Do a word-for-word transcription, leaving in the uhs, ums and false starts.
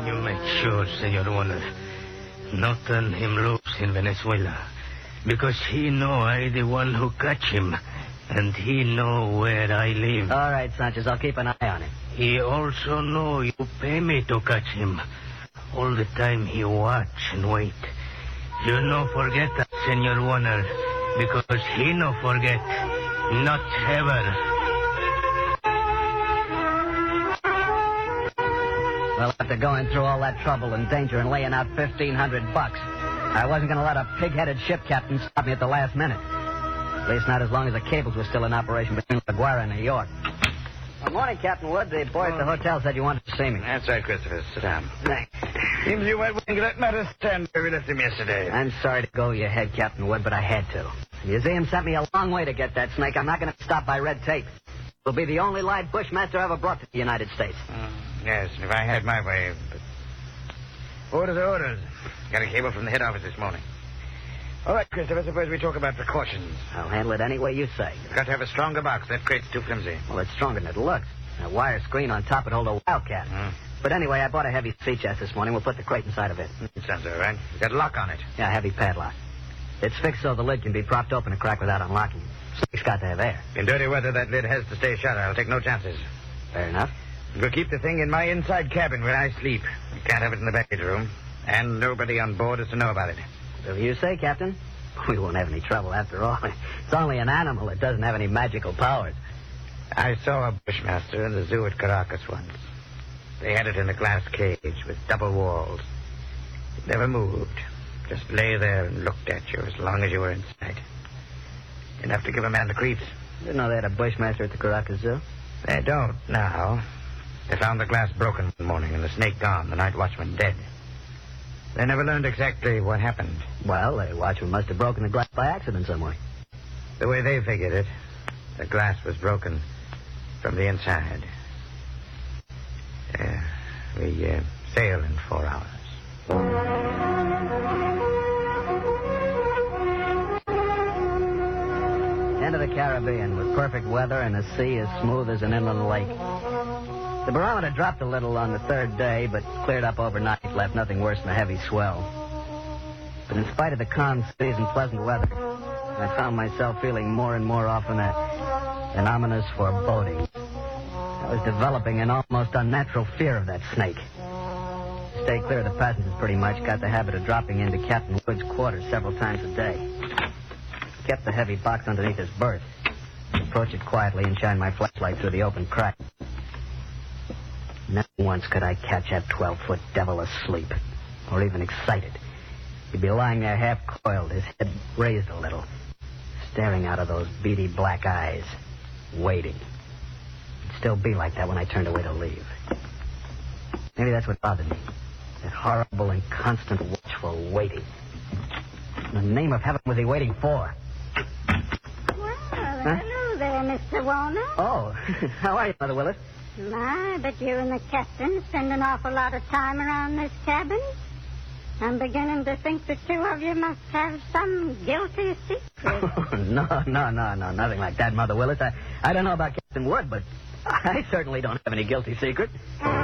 Can you make sure, Senor Warner, not turn him loose in Venezuela? Because he know I the one who catch him, and he know where I live. All right, Sanchez, I'll keep an eye on him. He also know you pay me to catch him. All the time he watch and wait. You no forget that, Senor Warner, because he no forget. Not ever. Well, after going through all that trouble and danger and laying out fifteen hundred bucks, I wasn't going to let a pig-headed ship captain stop me at the last minute. At least not as long as the cables were still in operation between La Guardia and New York. Good morning, Captain Wood. The boy at the hotel said you wanted to see me. That's right, Christopher. Sit down. Thanks. Seems you weren't willing to let matters stand where we left him yesterday. I'm sorry to go over your head, Captain Wood, but I had to. The museum sent me a long way to get that snake. I'm not going to stop by red tape. It'll be the only live bushmaster ever brought to the United States. Uh, yes, if I had my way. But... Orders are orders. Got a cable from the head office this morning. All right, Christopher, suppose we talk about precautions. I'll handle it any way you say. You've got to have a stronger box. That crate's too flimsy. Well, it's stronger than it looks. A wire screen on top would hold a wildcat. Mm. But anyway, I bought a heavy sea chest this morning. We'll put the crate inside of it. It sounds all right. It's got a lock on it. Yeah, a heavy padlock. It's fixed so the lid can be propped open and cracked without unlocking. Snake's got to have air. In dirty weather, that lid has to stay shut. I'll take no chances. Fair enough. We'll keep the thing in my inside cabin where I sleep. You can't have it in the baggage room. And nobody on board is to know about it. So you say, Captain? We won't have any trouble after all. It's only an animal. It doesn't have any magical powers. I saw a bushmaster in the zoo at Caracas once. They had it in a glass cage with double walls. It never moved. Just lay there and looked at you as long as you were inside. Enough to give a man the creeps. Didn't know they had a bushmaster at the Caracas Zoo. They don't now. They found the glass broken one morning and the snake gone, the night watchman dead. They never learned exactly what happened. Well, the watchman must have broken the glass by accident some way. The way they figured it, the glass was broken from the inside. Uh, we uh, sail in four hours. Into the Caribbean with perfect weather and a sea as smooth as an inland lake. The barometer dropped a little on the third day, but cleared up overnight, left nothing worse than a heavy swell. But in spite of the calm seas and pleasant weather, I found myself feeling more and more often a, an ominous foreboding. I was developing an almost unnatural fear of that snake. To stay clear of the passengers pretty much, got the habit of dropping into Captain Wood's quarters several times a day. Kept the heavy box underneath his berth. Approach it quietly and shine my flashlight through the open crack. Not once could I catch that twelve-foot devil asleep, or even excited. He'd be lying there half-coiled, his head raised a little, staring out of those beady black eyes, waiting. It'd still be like that when I turned away to leave. Maybe that's what bothered me, that horrible and constant watchful waiting. In the name of heaven was he waiting for? Well, huh? Hello there, Mister Warner. Oh, how are you, Mother Willis? My, but you and the captain spend an awful lot of time around this cabin. I'm beginning to think the two of you must have some guilty secret. Oh, no, no, no, no, nothing like that, Mother Willis. I, I don't know about Captain Wood, but I certainly don't have any guilty secret.